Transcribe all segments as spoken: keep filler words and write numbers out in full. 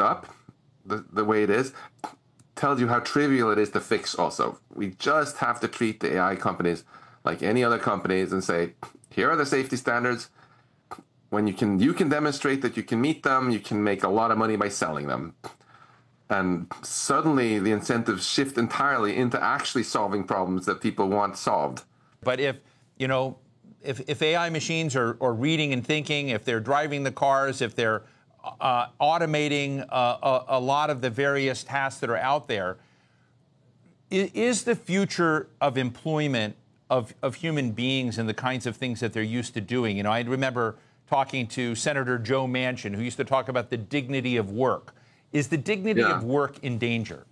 messed up, the, the way it is, tells you how trivial it is to fix also. We just have to treat the A I companies like any other companies and say, here are the safety standards. When you can, you can demonstrate that you can meet them, you can make a lot of money by selling them. And suddenly the incentives shift entirely into actually solving problems that people want solved. But if, you know, if, if A I machines are, are reading and thinking, if they're driving the cars, if they're uh, automating uh, a, a lot of the various tasks that are out there, is, is the future of employment of, of human beings and the kinds of things that they're used to doing? You know, I remember talking to Senator Joe Manchin, who used to talk about the dignity of work. Is the dignity yeah. of work in danger?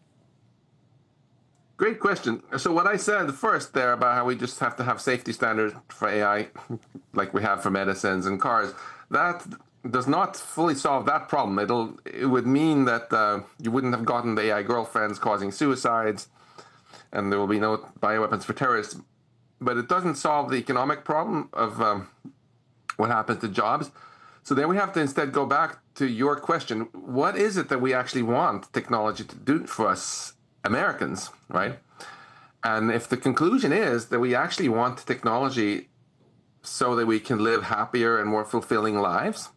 Great question. So what I said first there about how we just have to have safety standards for A I, like we have for medicines and cars, that does not fully solve that problem. It'll it would mean that uh, you wouldn't have gotten the A I girlfriends causing suicides, and there will be no bioweapons for terrorists. But it doesn't solve the economic problem of um, what happens to jobs. So then we have to instead go back to your question. What is it that we actually want technology to do for us Americans, right? And if the conclusion is that we actually want technology so that we can live happier and more fulfilling lives,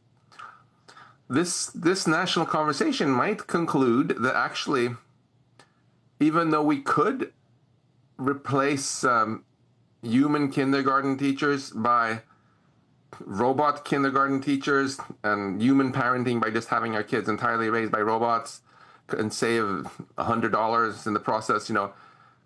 this this national conversation might conclude that actually, even though we could replace um, human kindergarten teachers by robot kindergarten teachers and human parenting by just having our kids entirely raised by robots and save one hundred dollars in the process, you know,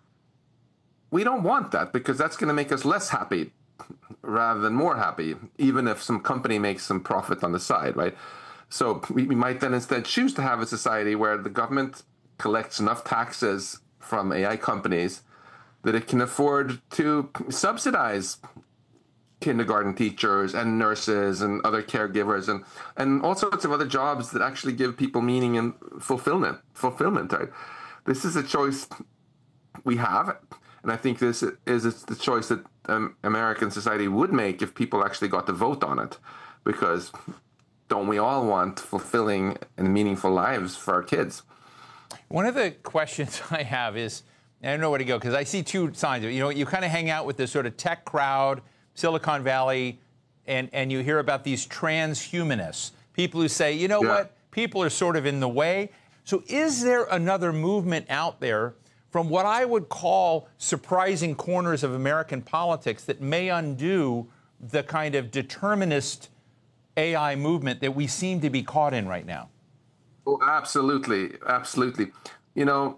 we don't want that because that's going to make us less happy rather than more happy, even if some company makes some profit on the side, right? So we, we might then instead choose to have a society where the government collects enough taxes from A I companies that it can afford to subsidize kindergarten teachers and nurses and other caregivers and, and all sorts of other jobs that actually give people meaning and fulfillment, fulfillment, right? This is a choice we have, and I think this is the choice that um, American society would make if people actually got to vote on it, because don't we all want fulfilling and meaningful lives for our kids? One of the questions I have is, I don't know where to go, because I see two sides of it. You know, you kind of hang out with this sort of tech crowd, Silicon Valley, and, and you hear about these transhumanists, people who say, you know yeah. what, people are sort of in the way. So is there another movement out there from what I would call surprising corners of American politics that may undo the kind of determinist A I movement that we seem to be caught in right now? Oh, absolutely. Absolutely. You know,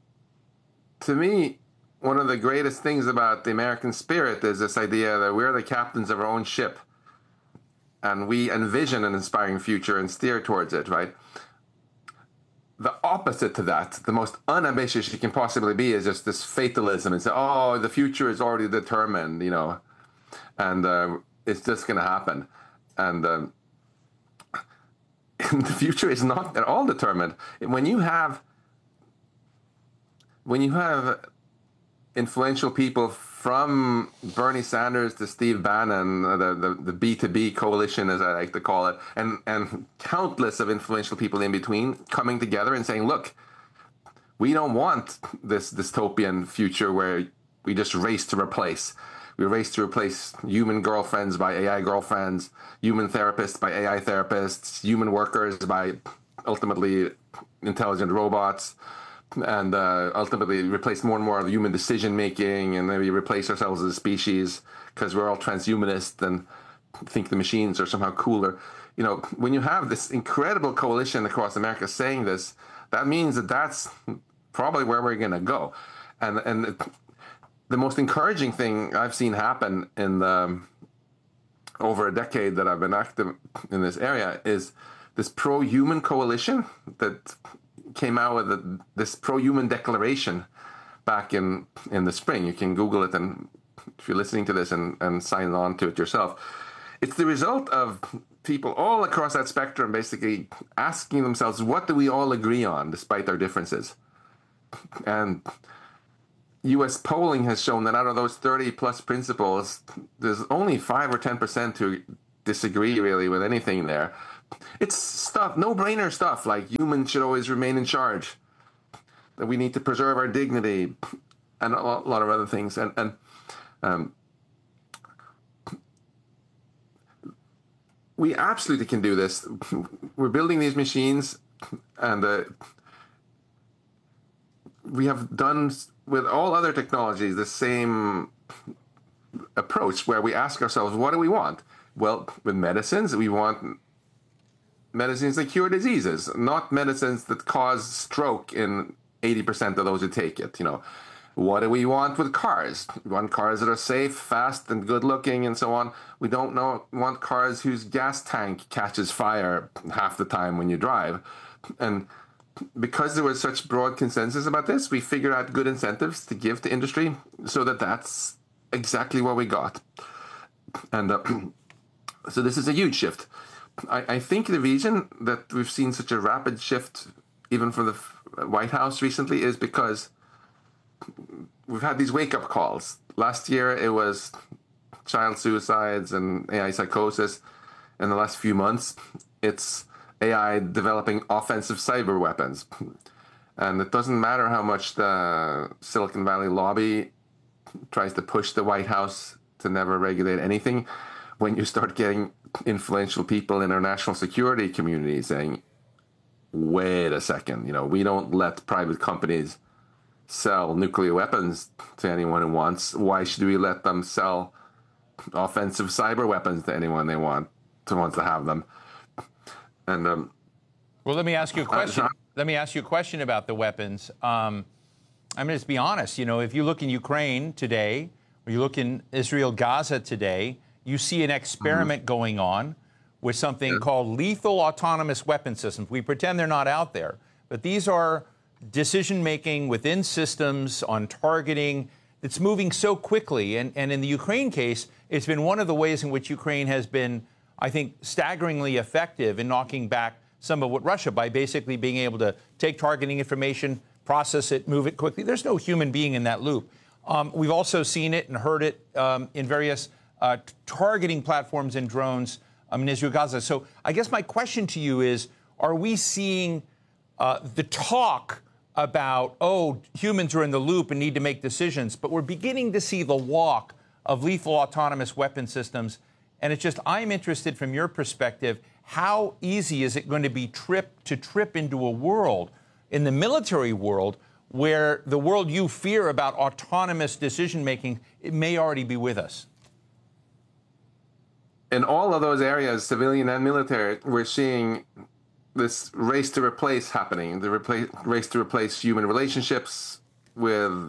to me, one of the greatest things about the American spirit is this idea that we're the captains of our own ship and we envision an inspiring future and steer towards it, right? The opposite to that, the most unambitious you can possibly be, is just this fatalism and say, oh, the future is already determined, you know, and uh, it's just going to happen. And um, the future is not at all determined. When you have, when you have influential people from Bernie Sanders to Steve Bannon, the, the, the B two B coalition, as I like to call it, and, and countless of influential people in between coming together and saying, look, we don't want this dystopian future where we just race to replace. We race to replace human girlfriends by A I girlfriends, human therapists by A I therapists, human workers by ultimately intelligent robots, and uh, ultimately replace more and more of human decision-making, and maybe replace ourselves as a species because we're all transhumanists and think the machines are somehow cooler. You know, when you have this incredible coalition across America saying this, that means that that's probably where we're going to go. And and it, the most encouraging thing I've seen happen in the, over a decade that I've been active in this area is this pro-human coalition that came out with a, this pro-human declaration back in, in the spring. You can Google it, and if you're listening to this, and, and sign on to it yourself. It's the result of people all across that spectrum basically asking themselves, what do we all agree on despite our differences? And U S polling has shown that out of those thirty plus principles, there's only five or ten percent who disagree really with anything there. it's stuff, no-brainer stuff, like humans should always remain in charge, that we need to preserve our dignity, and a lot of other things. And, and um, we absolutely can do this. We're building these machines, and uh, we have done with all other technologies the same approach, where we ask ourselves, what do we want? Well, with medicines, we want medicines that cure diseases, not medicines that cause stroke in eighty percent of those who take it. You know, what do we want with cars? We want cars that are safe, fast, and good looking, and so on. We don't know, want cars whose gas tank catches fire half the time when you drive. And because there was such broad consensus about this, we figured out good incentives to give to industry so that that's exactly what we got. And uh, so this is a huge shift. I, I think the reason that we've seen such a rapid shift, even from the White House recently, is because we've had these wake-up calls. Last year, it was child suicides and A I psychosis. In the last few months, it's A I developing offensive cyber weapons. And it doesn't matter how much the Silicon Valley lobby tries to push the White House to never regulate anything, when you start getting influential people in our national security community saying, wait a second, you know, we don't let private companies sell nuclear weapons to anyone who wants. Why should we let them sell offensive cyber weapons to anyone they want to wants to have them? And um, well, let me ask you a question. Let me ask you a question about the weapons. Um, I'm going to be honest. You know, if you look in Ukraine today, or you look in Israel, Gaza today, you see an experiment mm-hmm. going on with something yeah. called lethal autonomous weapon systems. We pretend they're not out there, but these are decision-making within systems on targeting that's moving so quickly. And, and in the Ukraine case, it's been one of the ways in which Ukraine has been, I think, staggeringly effective in knocking back some of what Russia, by basically being able to take targeting information, process it, move it quickly. There's no human being in that loop. Um, we've also seen it and heard it um, in various uh, targeting platforms and drones um, in Israel, Gaza. So I guess my question to you is, are we seeing uh, the talk about, oh, humans are in the loop and need to make decisions, but we're beginning to see the walk of lethal autonomous weapon systems? And it's just, I'm interested from your perspective, how easy is it going to be trip to trip into a world, in the military world, where the world you fear about autonomous decision-making, it may already be with us? In all of those areas, civilian and military, we're seeing this race to replace happening, the replace, race to replace human relationships with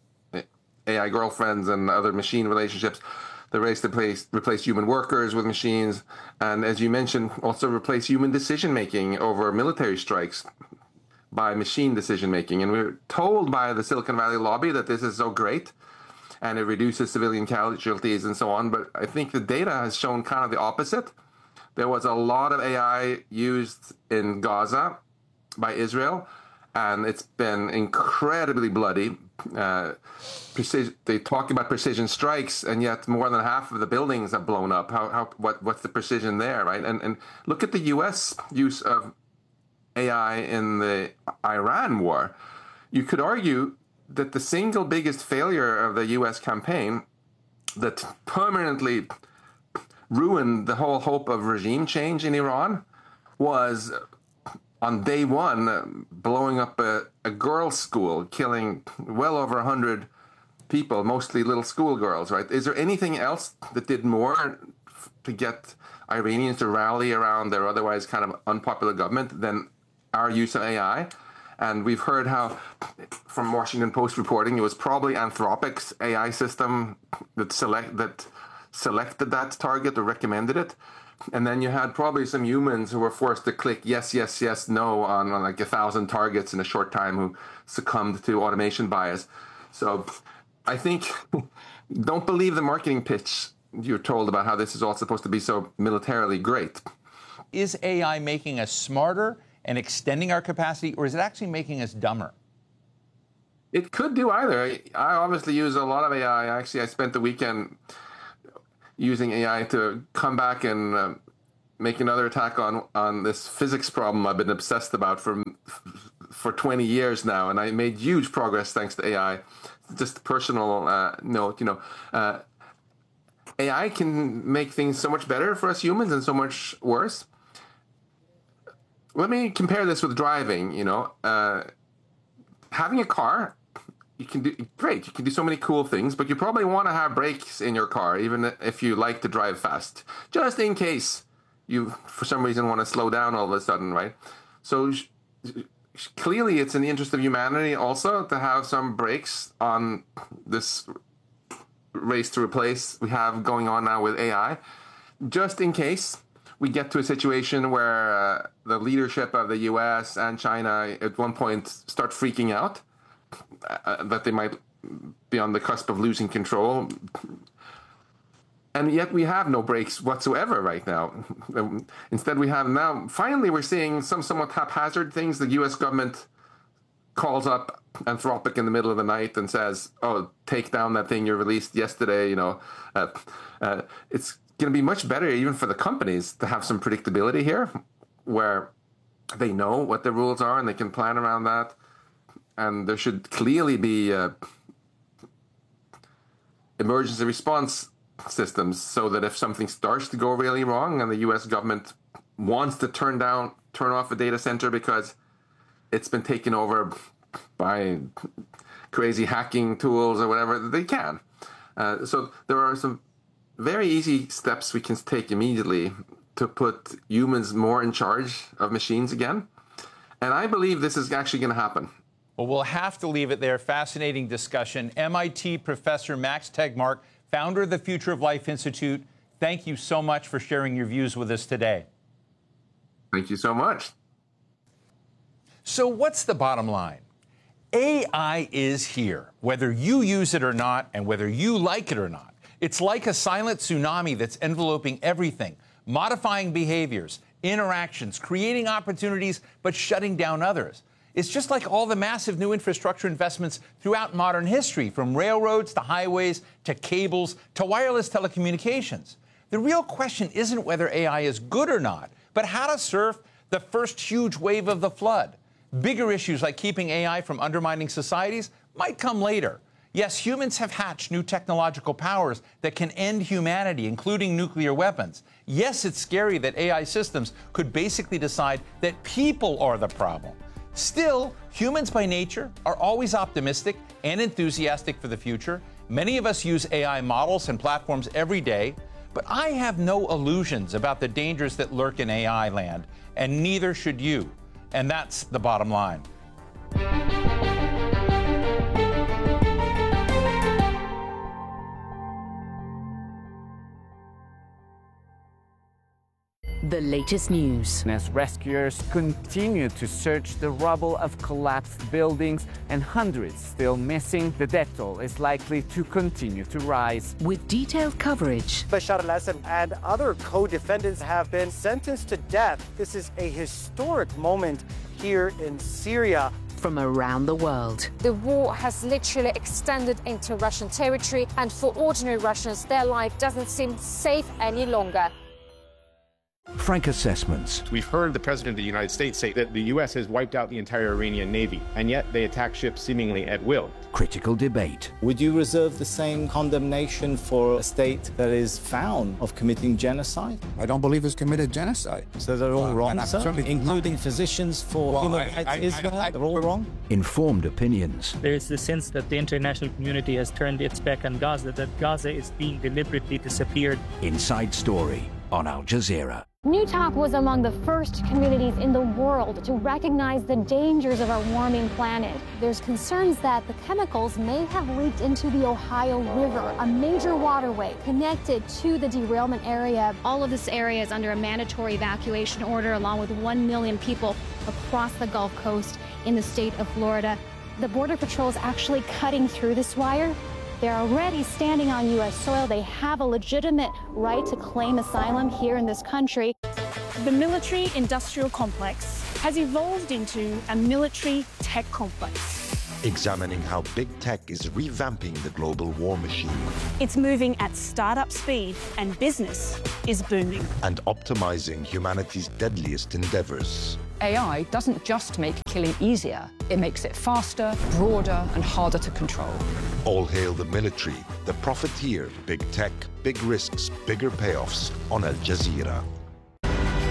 A I girlfriends and other machine relationships, the race to replace, replace human workers with machines, and as you mentioned, also replace human decision-making over military strikes by machine decision-making. And we're told by the Silicon Valley lobby that this is so great, and it reduces civilian casualties and so on, but I think the data has shown kind of the opposite. There was a lot of A I used in Gaza by Israel, and it's been incredibly bloody. Uh, precision, they talk about precision strikes, and yet more than half of the buildings have blown up. How, how, what, what's the precision there, right? And, and look at the U S use of A I in the Iran war. You could argue that the single biggest failure of the U S campaign that permanently ruined the whole hope of regime change in Iran was, on day one, blowing up a, a girls' school, killing well over one hundred people, mostly little schoolgirls, right? Is there anything else that did more to get Iranians to rally around their otherwise kind of unpopular government than our use of A I? And we've heard how, from Washington Post reporting, it was probably Anthropic's A I system that select that selected that target or recommended it. And then you had probably some humans who were forced to click yes, yes, yes, no on, on like a thousand targets in a short time who succumbed to automation bias. So I think, don't believe the marketing pitch you're told about how this is all supposed to be so militarily great. Is A I making us smarter and extending our capacity, or is it actually making us dumber? It could do either. I, I obviously use a lot of A I. Actually, I spent the weekend using A I to come back and uh, make another attack on on this physics problem I've been obsessed about for for twenty years now, and I made huge progress thanks to A I. Just a personal uh, note, you know, uh, A I can make things so much better for us humans and so much worse. Let me compare this with driving. You know, uh, having a car, you can do great. You can do so many cool things, but you probably want to have brakes in your car, even if you like to drive fast, just in case you, for some reason, want to slow down all of a sudden, right? So sh- clearly, it's in the interest of humanity also to have some brakes on this race to replace we have going on now with A I, just in case we get to a situation where uh, the leadership of the U S and China at one point start freaking out, uh, that they might be on the cusp of losing control. And yet we have no brakes whatsoever right now. Instead, we have now, finally, we're seeing some somewhat haphazard things. The U S government calls up Anthropic in the middle of the night and says, oh, take down that thing you released yesterday. You know, uh, uh, it's going to be much better even for the companies to have some predictability here, where they know what the rules are and they can plan around that. And there should clearly be uh, emergency response systems so that if something starts to go really wrong and the U S government wants to turn down, turn off a data center because it's been taken over by crazy hacking tools or whatever, they can. Uh, so there are some very easy steps we can take immediately to put humans more in charge of machines again. And I believe this is actually going to happen. Well, we'll have to leave it there. Fascinating discussion. M I T professor Max Tegmark, founder of the Future of Life Institute, thank you so much for sharing your views with us today. Thank you so much. So what's the bottom line? A I is here, whether you use it or not, and whether you like it or not. It's like a silent tsunami that's enveloping everything, modifying behaviors, interactions, creating opportunities, but shutting down others. It's just like all the massive new infrastructure investments throughout modern history, from railroads to highways to cables to wireless telecommunications. The real question isn't whether A I is good or not, but how to surf the first huge wave of the flood. Bigger issues like keeping A I from undermining societies might come later. Yes, humans have hatched new technological powers that can end humanity, including nuclear weapons. Yes, it's scary that A I systems could basically decide that people are the problem. Still, humans by nature are always optimistic and enthusiastic for the future. Many of us use A I models and platforms every day, but I have no illusions about the dangers that lurk in A I land, and neither should you. And that's the bottom line. The latest news. As rescuers continue to search the rubble of collapsed buildings and hundreds still missing, the death toll is likely to continue to rise. With detailed coverage. Bashar al-Assad and other co-defendants have been sentenced to death. This is a historic moment here in Syria. From around the world. The war has literally extended into Russian territory, and for ordinary Russians, their life doesn't seem safe any longer. Frank Assessments. We've heard the President of the United States say that the U S has wiped out the entire Iranian Navy, and yet they attack ships seemingly at will. Critical debate. Would you reserve the same condemnation for a state that is found of committing genocide? I don't believe it's committed genocide. So they're all well, wrong, sir? Including not. physicians for well, human I, rights I, Israel? I, I, they're all wrong? Informed opinions. There is the sense that the international community has turned its back on Gaza, that Gaza is being deliberately disappeared. Inside Story on Al Jazeera. Newtok was among the first communities in the world to recognize the dangers of our warming planet. There's concerns that the chemicals may have leaked into the Ohio River, a major waterway connected to the derailment area. All of this area is under a mandatory evacuation order, along with one million people across the Gulf Coast in the state of Florida. The Border Patrol is actually cutting through this wire. They're already standing on U S soil. They have a legitimate right to claim asylum here in this country. The military-industrial complex has evolved into a military tech complex. examining how big tech is revamping the global war machine. It's moving at startup speed, and business is booming. And optimizing humanity's deadliest endeavors. A I doesn't just make killing easier, it makes it faster, broader, and harder to control. All hail the military, the profiteer, big tech, big risks, bigger payoffs on Al Jazeera.